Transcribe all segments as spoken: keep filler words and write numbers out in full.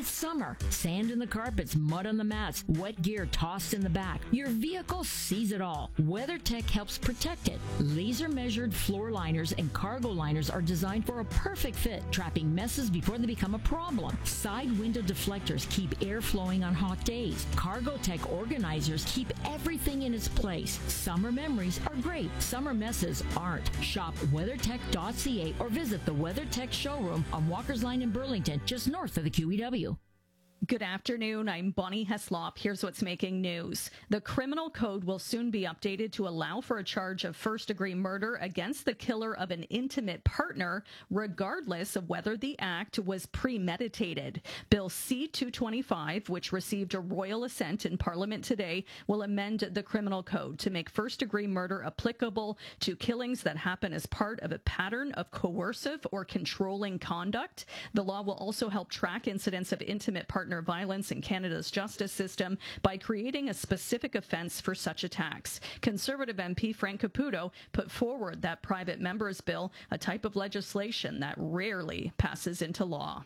It's summer. Sand in the carpets, mud on the mats, wet gear tossed in the back. Your vehicle sees it all. WeatherTech helps protect it. Laser measured floor liners and cargo liners are designed for a perfect fit, trapping messes before they become a problem. Side window deflectors keep air flowing on hot days. CargoTech organizers keep everything in its place. Summer memories are great. Summer messes aren't. Shop weathertech dot c a or visit the WeatherTech showroom on Walker's Line in Burlington, just north of the Q E W. Good afternoon. I'm Bonnie Heslop. Here's what's making news. The criminal code will soon be updated to allow for a charge of first-degree murder against the killer of an intimate partner, regardless of whether the act was premeditated. Bill C two twenty-five, which received a royal assent in Parliament today, will amend the criminal code to make first-degree murder applicable to killings that happen as part of a pattern of coercive or controlling conduct. The law will also help track incidents of intimate partner violence in Canada's justice system by creating a specific offence for such attacks. Conservative M P Frank Caputo put forward that private member's bill, a type of legislation that rarely passes into law.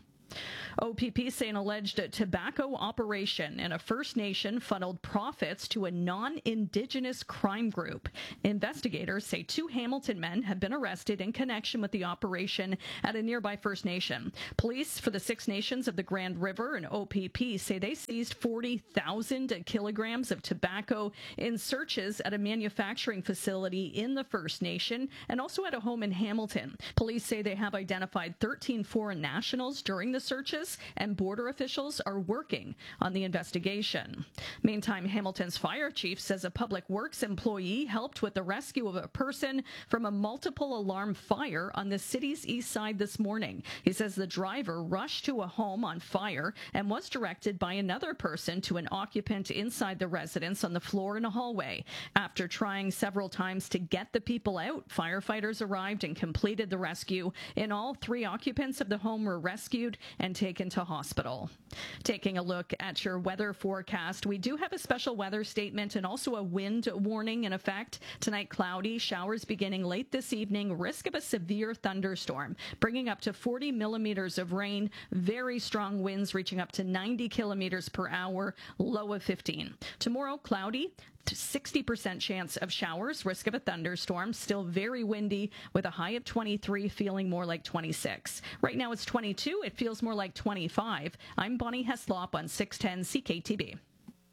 O P P say an alleged tobacco operation in a First Nation funneled profits to a non-Indigenous crime group. Investigators say two Hamilton men have been arrested in connection with the operation at a nearby First Nation. Police for the Six Nations of the Grand River and O P P say they seized forty thousand kilograms of tobacco in searches at a manufacturing facility in the First Nation and also at a home in Hamilton. Police say they have identified thirteen foreign nationals during the searches, and border officials are working on the investigation. Meantime, Hamilton's fire chief says a public works employee helped with the rescue of a person from a multiple alarm fire on the city's east side this morning. He says the driver rushed to a home on fire and was directed by another person to an occupant inside the residence on the floor in a hallway. After trying several times to get the people out, firefighters arrived and completed the rescue. In all, three occupants of the home were rescued and taken to hospital. Taking a look at your weather forecast, we do have a special weather statement and also a wind warning in effect. Tonight, cloudy, showers beginning late this evening, risk of a severe thunderstorm, bringing up to forty millimeters of rain, very strong winds reaching up to ninety kilometers per hour, low of fifteen. Tomorrow, cloudy, sixty percent chance of showers, risk of a thunderstorm, still very windy with a high of twenty-three, feeling more like twenty-six. Right now it's twenty-two, it feels more like twenty-five. I'm Bonnie Heslop on six ten C K T B.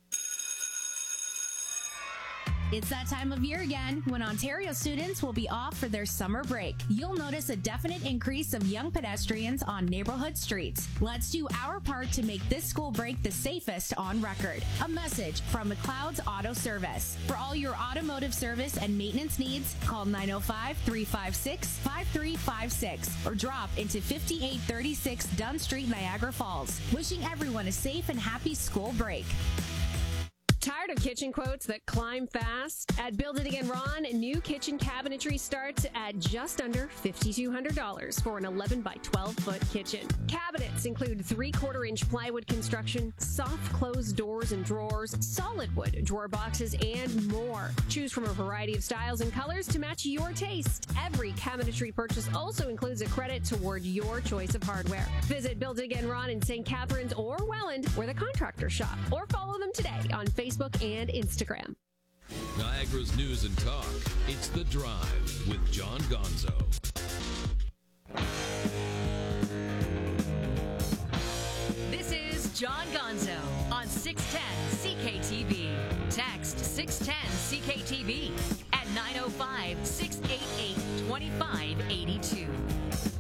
It's that time of year again when Ontario students will be off for their summer break. You'll notice a definite increase of young pedestrians on neighborhood streets. Let's do our part to make this school break the safest on record. A message from McLeod's Auto Service. For all your automotive service and maintenance needs, call nine oh five, three five six, five three five six or drop into fifty-eight thirty-six Dunn Street, Niagara Falls. Wishing everyone a safe and happy school break. Tired of kitchen quotes that climb fast? At Build It Again Ron, new kitchen cabinetry starts at just under five thousand two hundred dollars for an eleven by twelve foot kitchen. Cabinets include three-quarter inch plywood construction, soft closed doors and drawers, solid wood drawer boxes, and more. Choose from a variety of styles and colors to match your taste. Every cabinetry purchase also includes a credit toward your choice of hardware. Visit Build It Again Ron in Saint Catharines or Welland, where the contractors shop, or follow them today on Facebook and Instagram. Niagara's news and talk. It's The Drive with John Gonzo. This is John Gonzo on six ten C K T V. Text six ten C K T V at nine oh five, six eight eight, two five eight